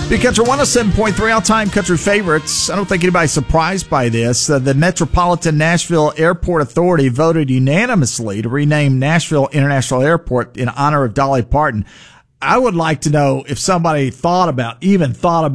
Big Country 107.3 all-time country favorites. I don't think anybody's surprised by this. The Metropolitan Nashville Airport Authority voted unanimously to rename Nashville International Airport in honor of Dolly Parton. I would like to know if somebody thought about